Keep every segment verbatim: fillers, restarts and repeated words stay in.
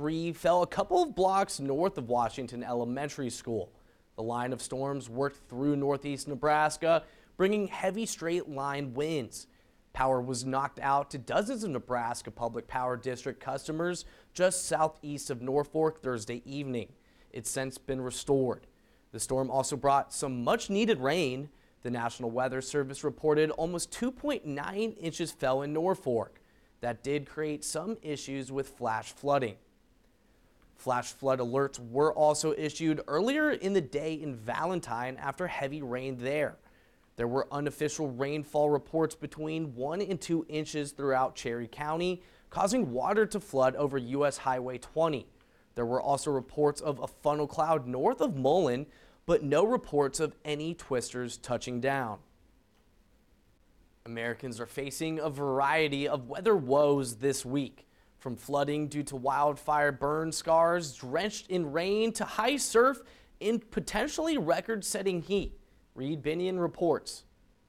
three fell a couple of blocks north of Washington Elementary School. The line of storms worked through northeast Nebraska, bringing heavy straight line winds. Power was knocked out to dozens of Nebraska Public Power District customers just southeast of Norfolk Thursday evening. It's since been restored. The storm also brought some much needed rain. The National Weather Service reported almost two point nine inches fell in Norfolk. That did create some issues with flash flooding. Flash flood alerts were also issued earlier in the day in Valentine after heavy rain there. There were unofficial rainfall reports between one and two inches throughout Cherry County, causing water to flood over U S Highway twenty. There were also reports of a funnel cloud north of Mullen, but no reports of any twisters touching down. Americans are facing a variety of weather woes this week, from flooding due to wildfire burn scars, drenched in rain, to high surf and potentially record-setting heat. Reed Binion reports.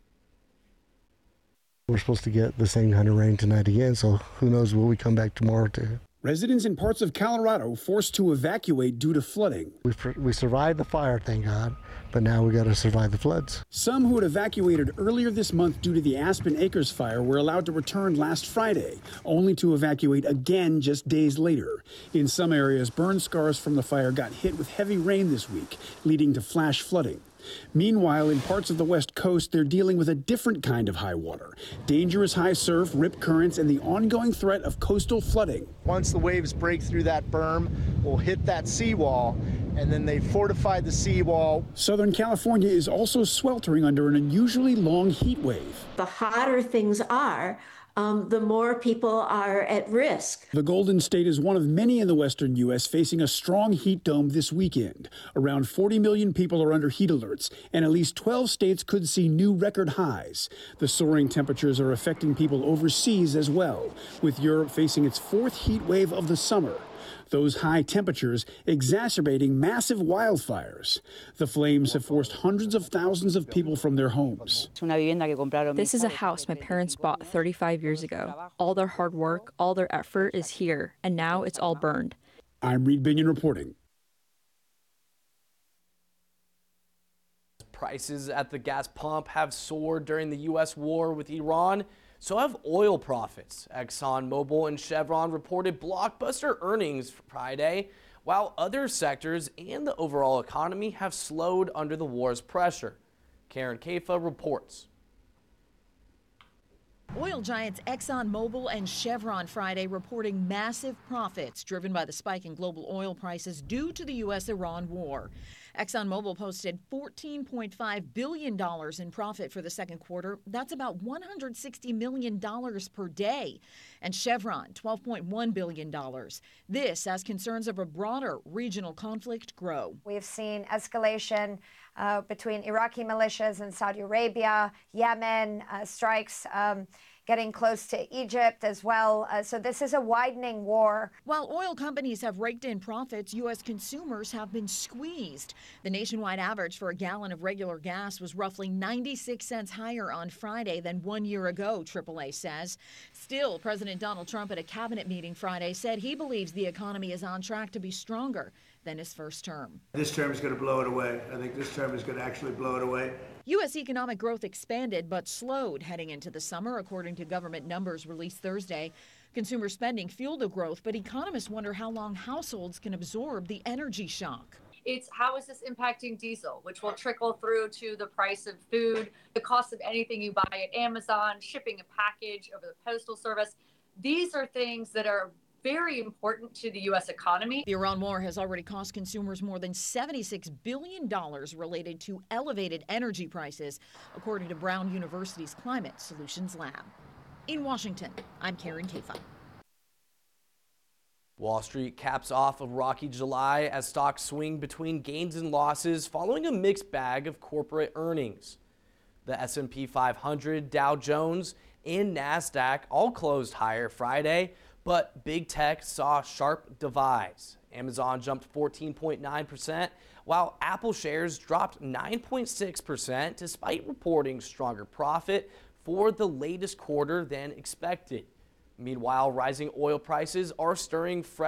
We're supposed to get the same kind of rain tonight again, so who knows what we come back tomorrow to. Residents in parts of Colorado forced to evacuate due to flooding. We, we survived the fire, thank God, but now we got to survive the floods. Some who had evacuated earlier this month due to the Aspen Acres fire were allowed to return last Friday, only to evacuate again just days later. In some areas, burn scars from the fire got hit with heavy rain this week, leading to flash flooding. Meanwhile, in parts of the West Coast, they're dealing with a different kind of high water. Dangerous high surf, rip currents, and the ongoing threat of coastal flooding. Once the waves break through that berm, we'll hit that seawall, and then they fortified the seawall. Southern California is also sweltering under an unusually long heat wave. The hotter things are, Um, the more people are at risk. The Golden State is one of many in the western U S facing a strong heat dome this weekend. Around forty million people are under heat alerts, and at least twelve states could see new record highs. The soaring temperatures are affecting people overseas as well, with Europe facing its fourth heat wave of the summer. Those high temperatures exacerbating massive wildfires. The flames have forced hundreds of thousands of people from their homes. This is a house my parents bought thirty-five years ago. All their hard work, all their effort is here, and now it's all burned. I'm Reed Binion reporting. Prices at the gas pump have soared during the U S war with Iran. So have oil profits. ExxonMobil and Chevron reported blockbuster earnings Friday, while other sectors and the overall economy have slowed under the war's pressure. Karen Kafa reports. Oil giants ExxonMobil and Chevron Friday reporting massive profits driven by the spike in global oil prices due to the U S Iran war. ExxonMobil posted fourteen point five billion dollars in profit for the second quarter. That's about one hundred sixty million dollars per day. And Chevron, twelve point one billion dollars. This as concerns of a broader regional conflict grow. We've seen escalation uh, between Iraqi militias and Saudi Arabia, Yemen, uh, strikes um, getting close to Egypt as well. Uh, so this is a widening war. While oil companies have raked in profits, U S consumers have been squeezed. The nationwide average for a gallon of regular gas was roughly ninety-six cents higher on Friday than one year ago, triple A says. Still, President Donald Trump at a cabinet meeting Friday said he believes the economy is on track to be stronger than his first term. This term is going to blow it away. I think this term is going to actually blow it away. U S economic growth expanded but slowed heading into the summer, according to government numbers released Thursday. Consumer spending fueled the growth, but economists wonder how long households can absorb the energy shock. It's how is this impacting diesel, which will trickle through to the price of food, the cost of anything you buy at Amazon, shipping a package over the postal service. These are things that are very important to the U S economy. The Iran war has already cost consumers more than seventy-six billion dollars related to elevated energy prices, according to Brown University's Climate Solutions Lab. In Washington, I'm Karen Kafa. Wall Street caps off a rocky July as stocks swing between gains and losses following a mixed bag of corporate earnings. The S and P five hundred, Dow Jones, and NASDAQ all closed higher Friday, but big tech saw sharp dives. Amazon jumped fourteen point nine percent, while Apple shares dropped nine point six percent despite reporting stronger profit for the latest quarter than expected. Meanwhile, rising oil prices are stirring fresh